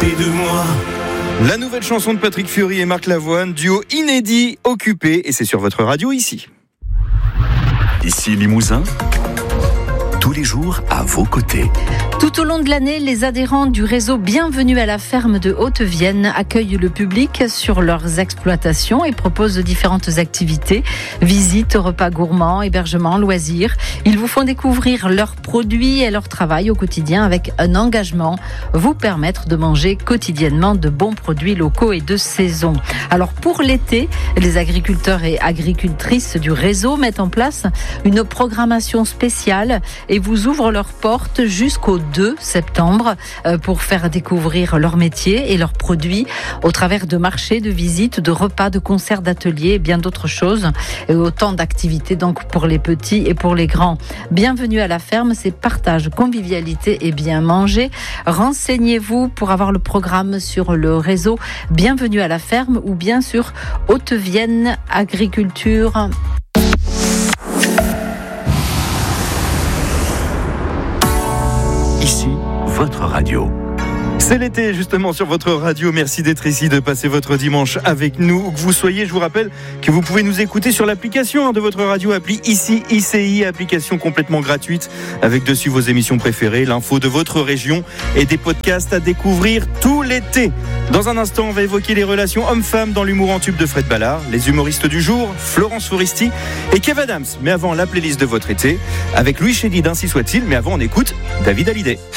de moi. La nouvelle chanson de Patrick Fiori et Marc Lavoine, duo inédit, Occupé, et c'est sur votre radio ici. Ici Limousin, tous les jours à vos côtés. Tout au long de l'année, les adhérents du réseau Bienvenue à la ferme de Haute-Vienne accueillent le public sur leurs exploitations et proposent différentes activités, visites, repas gourmands, hébergements, loisirs. Ils vous font découvrir leurs produits et leur travail au quotidien avec un engagement, vous permettre de manger quotidiennement de bons produits locaux et de saison. Alors pour l'été, les agriculteurs et agricultrices du réseau mettent en place une programmation spéciale et vous ouvrent leurs portes jusqu'au 2 septembre pour faire découvrir leur métier et leurs produits au travers de marchés, de visites, de repas, de concerts, d'ateliers et bien d'autres choses. Et autant d'activités donc pour les petits et pour les grands. Bienvenue à la ferme, c'est partage, convivialité et bien manger. Renseignez-vous pour avoir le programme sur le réseau Bienvenue à la ferme ou bien sur Haute-Vienne Agriculture. Ici, votre radio. C'est l'été justement sur votre radio, merci d'être ici, de passer votre dimanche avec nous. Où que vous soyez, je vous rappelle que vous pouvez nous écouter sur l'application de votre radio, appli Ici ICI, application complètement gratuite avec dessus vos émissions préférées, l'info de votre région et des podcasts à découvrir tout l'été. Dans un instant, on va évoquer les relations hommes-femmes dans l'humour en tube de Fred Ballard, les humoristes du jour, Florence Foresti et Kev Adams. Mais avant, la playlist de votre été avec Louis Chédid, ainsi soit-il, mais avant on écoute David Hallyday.